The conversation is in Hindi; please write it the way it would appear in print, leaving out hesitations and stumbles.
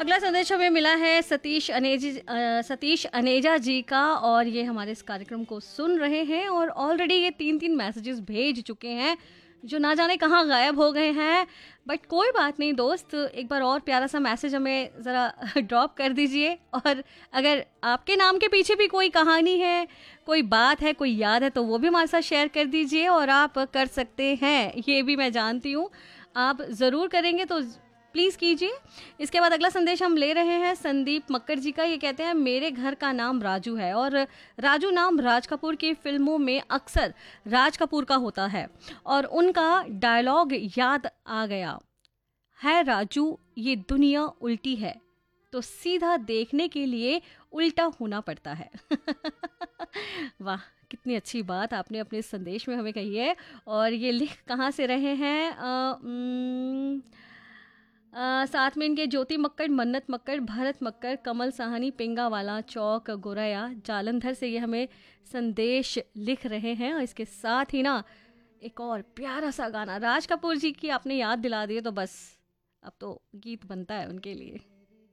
अगला संदेश हमें मिला है सतीश अनेजा जी का, और ये हमारे इस कार्यक्रम को सुन रहे हैं और ऑलरेडी ये 3 मैसेजेस भेज चुके हैं जो ना जाने कहाँ गायब हो गए हैं। बट कोई बात नहीं दोस्त, एक बार और प्यारा सा मैसेज हमें ज़रा ड्रॉप कर दीजिए। और अगर आपके नाम के पीछे भी कोई कहानी है, कोई बात है, कोई याद है, तो वो भी हमारे साथ शेयर कर दीजिए। और आप कर सकते हैं, ये भी मैं जानती हूँ आप ज़रूर करेंगे, तो प्लीज़ कीजिए। इसके बाद अगला संदेश हम ले रहे हैं संदीप मक्कर जी का। ये कहते हैं मेरे घर का नाम राजू है और राजू नाम राज कपूर की फिल्मों में अक्सर राज कपूर का होता है और उनका डायलॉग याद आ गया है, राजू ये दुनिया उल्टी है तो सीधा देखने के लिए उल्टा होना पड़ता है। वाह, कितनी अच्छी बात आपने अपने संदेश में हमें कही है। और ये लिख कहाँ से रहे हैं? साथ में इनके ज्योति मक्कड़, मन्नत मक्कड़, भरत मक्कड़, कमल साहनी, पिंगावाला चौक, गोरैया, जालंधर से ये हमें संदेश लिख रहे हैं। और इसके साथ ही ना एक और प्यारा सा गाना राज कपूर जी की आपने याद दिला दी, तो बस अब तो गीत बनता है उनके लिए।